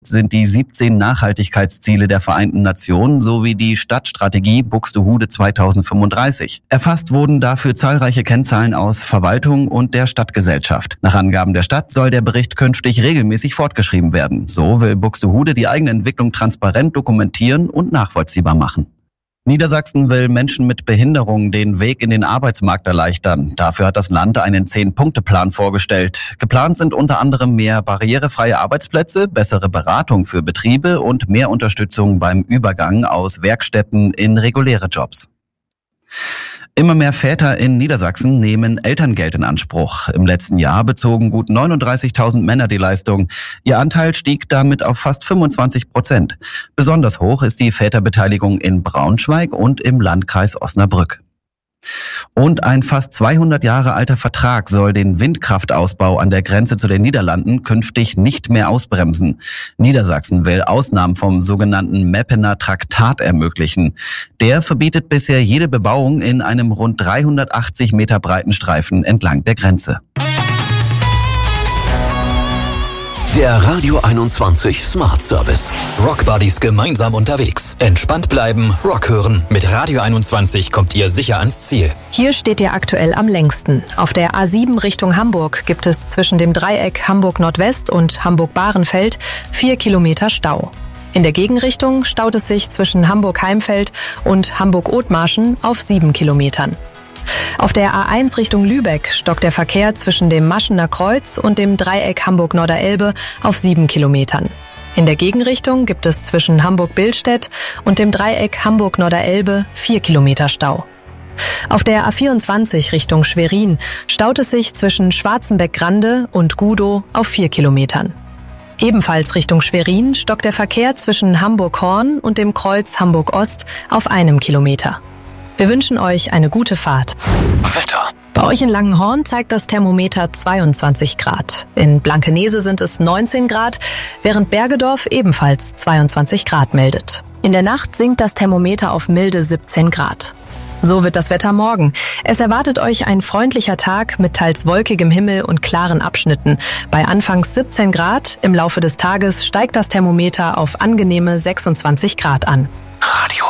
sind die 17 Nachhaltigkeitsziele der Vereinten Nationen sowie die Stadtstrategie Buxtehude 2035. Erfasst wurden dafür zahlreiche Kennzahlen aus Verwaltung und der Stadtgesellschaft. Nach Angaben der Stadt soll der Bericht künftig regelmäßig fortgeschrieben werden. So will Buxtehude die eigene Entwicklung transparent dokumentieren und nachvollziehbar machen. Niedersachsen will Menschen mit Behinderungen den Weg in den Arbeitsmarkt erleichtern. Dafür hat das Land einen 10-Punkte-Plan vorgestellt. Geplant sind unter anderem mehr barrierefreie Arbeitsplätze, bessere Beratung für Betriebe und mehr Unterstützung beim Übergang aus Werkstätten in reguläre Jobs. Immer mehr Väter in Niedersachsen nehmen Elterngeld in Anspruch. Im letzten Jahr bezogen gut 39.000 Männer die Leistung. Ihr Anteil stieg damit auf fast 25%. Besonders hoch ist die Väterbeteiligung in Braunschweig und im Landkreis Osnabrück. Und ein fast 200 Jahre alter Vertrag soll den Windkraftausbau an der Grenze zu den Niederlanden künftig nicht mehr ausbremsen. Niedersachsen will Ausnahmen vom sogenannten Meppener Traktat ermöglichen. Der verbietet bisher jede Bebauung in einem rund 380 Meter breiten Streifen entlang der Grenze. Der Radio 21 Smart Service. Rock Buddies gemeinsam unterwegs. Entspannt bleiben, Rock hören. Mit Radio 21 kommt ihr sicher ans Ziel. Hier steht ihr aktuell am längsten. Auf der A7 Richtung Hamburg gibt es zwischen dem Dreieck Hamburg-Nordwest und Hamburg-Bahrenfeld 4 Kilometer Stau. In der Gegenrichtung staut es sich zwischen Hamburg-Heimfeld und Hamburg-Othmarschen auf 7 Kilometern. Auf der A1 Richtung Lübeck stockt der Verkehr zwischen dem Maschener Kreuz und dem Dreieck Hamburg-Norderelbe auf 7 Kilometern. In der Gegenrichtung gibt es zwischen Hamburg-Billstedt und dem Dreieck Hamburg-Norderelbe 4 Kilometer Stau. Auf der A24 Richtung Schwerin staut es sich zwischen Schwarzenbeck-Grande und Gudow auf 4 Kilometern. Ebenfalls Richtung Schwerin stockt der Verkehr zwischen Hamburg-Horn und dem Kreuz Hamburg-Ost auf 1 Kilometer. Wir wünschen euch eine gute Fahrt. Wetter. Bei euch in Langenhorn zeigt das Thermometer 22 Grad. In Blankenese sind es 19 Grad, während Bergedorf ebenfalls 22 Grad meldet. In der Nacht sinkt das Thermometer auf milde 17 Grad. So wird das Wetter morgen. Es erwartet euch ein freundlicher Tag mit teils wolkigem Himmel und klaren Abschnitten. Bei anfangs 17 Grad, im Laufe des Tages steigt das Thermometer auf angenehme 26 Grad an. Radio